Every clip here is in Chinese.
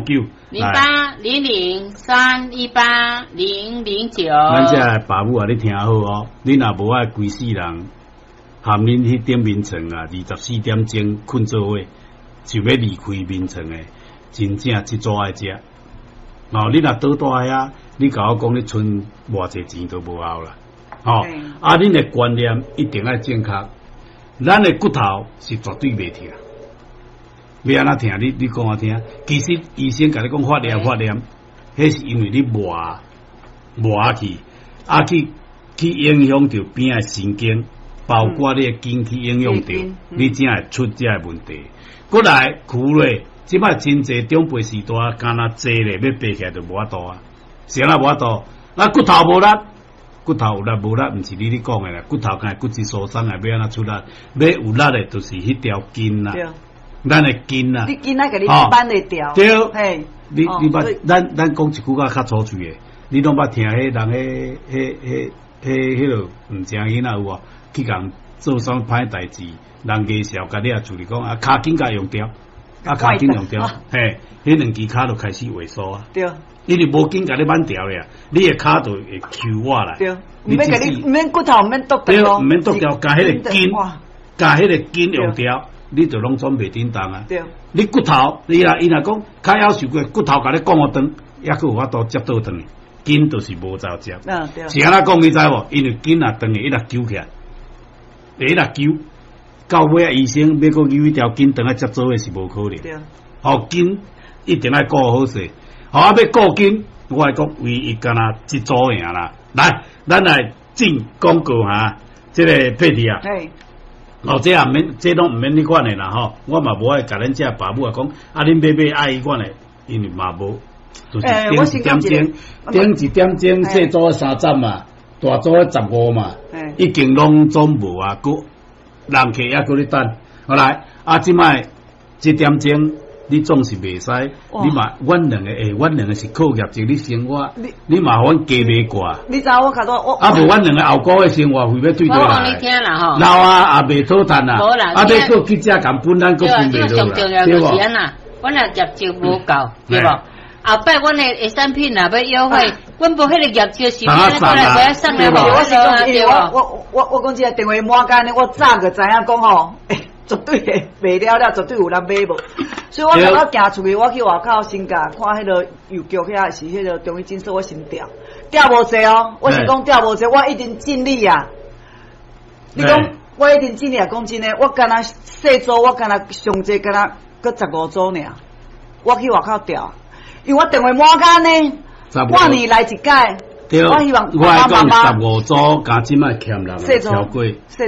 0800318009。 咱这爸母啊，你听好哦，你若无爱规世人含恁迄顶眠床啊，24点钟困做伙，就要离开眠床的，真正即组爱食。哦，你若倒大遐，你甲我讲你存偌济钱都无效啦。哦，啊，恁的观念一定要正确。咱的骨头是绝对袂疼，要安怎疼？你讲我听。其实医生甲你讲发炎，迄是因为你磨去，啊去影响着边的神经，包括你的筋去影响着，你才会出这个问题。过来苦咧，即摆真侪长辈时代，干那坐咧要爬起来就无法度啊，是安那无法度。那骨头无力。骨头有力无力，毋是你讲的啦。骨头敢骨质疏松啊，要安怎出力？要有力的，就是迄条筋啦。咱的筋啊， 你筋那个你一般会调。 对，嘿，你捌咱讲一句话较粗嘴的，你拢捌听迄人迄落毋正囡仔有啊？去共做啥歹代志，人家笑甲你啊，处理讲啊，骹筋甲用掉，啊骹筋用掉，嘿，迄两支骹就开始萎缩啊。对。因为无筋甲你挽掉咧，你的骹就会抽我啦。对， 毋免骨头，毋免剁掉咯。 毋免剁掉，甲迄个筋用掉，你就拢转袂叮当啊。对，你骨头，伊若讲骹夭寿过，骨头甲你讲我长，抑佫有法度接倒转去，筋就是无走接。对。是安怎讲你知无？因为筋若长伊若揪起来，伊若揪，到尾啊医生要佫揪一条筋长来接做诶是无可能。对。哦，筋一定要顾好势。好，要顾筋，我来讲唯一干那一组样啦。来，咱来进广告哈，这个配题啊。哦，这也免，这拢毋免你管的啦吼。我嘛无爱甲恁这爸母啊讲，啊恁买爱伊管的，因为嘛无，就是顶一点钟，细组3站嘛，大组15嘛，已经拢总无啊，佫人客也佫咧等。好来，啊，即摆1点钟。你总是袂使，你嘛，阮两个是靠业绩，你生活，你嘛阮加袂挂。 你知我卡多我啊，无阮两个后个月生活费要对对来。 我讲你听啦吼， 老啊也袂讨趁啊，啊，要佫去遮共本咱佫分袂落啦，对无？ 阮若业绩无够，对无？后摆阮的产品若要优惠，阮无迄个业绩是安尼过来买送来无？ 我是讲，因为我讲即个电话满间呢，我早就知影讲吼。绝对会卖了，绝对有人买无。所以我刚刚行出去，我去外口新价看迄个邮局遐是迄个中医诊所，我先调无济哦。我是讲调无济，我一定尽力啊。你讲我一定尽力啊，讲真诶，我干那细组，我干那上济干那搁15组尔。我去外口调，因为我电话满间呢，半年来一届。 对， 我希望我来讲15组，加即摆欠人超过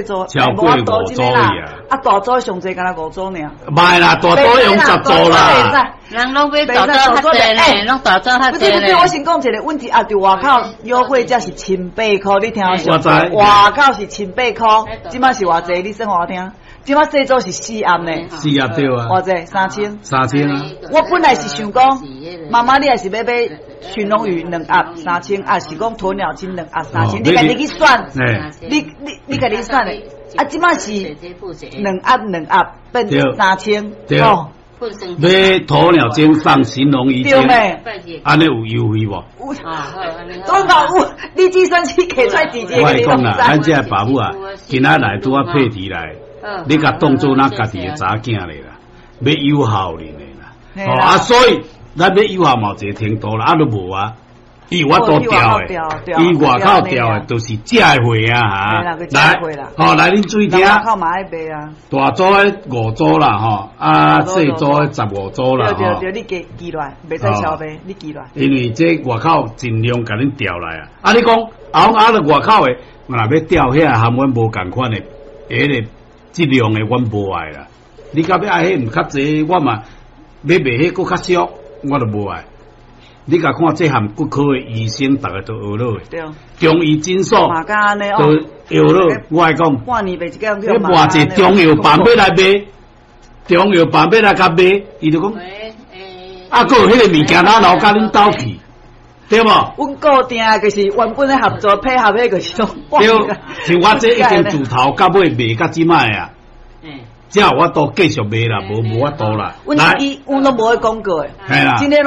5组呀。 啊，大组上济，敢若5组尔。 卖啦，大组用10组啦。 人拢要大组较济呢，拢大组较济呢。 我先讲一个问题啊，伫外口优惠价是1800块，你听我说。 外口是1800块，即摆是偌济？你算互我听。即摆细组是4盒呢。 4盒对啊。 偌济？3000。 3000啊。 我本来是想讲，妈妈你也是要买鲟龙鱼2盒3000，还是讲鸵鸟精2盒3000？你家己去算，你家己算的。啊，即摆是2盒变3000。 对。买鸵鸟精送鲟龙鱼精，安尼有优惠无？ 多少有？你计算器摕出来直接。 我讲啦，咱这爸母啊，今仔来拄啊配题来，你甲当做咱家己的查囝咧啦，要有效哩咧啦。啊，所以咱要有效嘛，一个程度啦，啊都无啊。伊我都调诶，伊外口调诶，都是假货啊哈！来，好来，恁注意听。 外口嘛爱卖啊。 大组诶5组啦吼，啊细组诶15组啦吼。 对，你记落来，袂使超卖，你记落来。 因为这外口尽量甲恁调来啊。啊，你讲后外口诶，若要调遐含阮无共款诶，迄个质量诶，阮无爱啦。你甲要爱迄毋较济，我嘛要卖迄佫较俗，我都无爱。你甲看这含骨科的医生，大家都学了的。中医诊所都学了。我来讲， 半年卖一间， 要偌济中药办要来卖，中药办要来甲卖，伊就讲，啊，佫有迄个物件，哪老甲恁斗去，对无？ 阮固定就是原本的合作配合迄个是种。 对，像我这已经自头到尾卖到即摆啊。只有我都继续卖啦，无法度啦。 阮都无去广告诶， 系啦。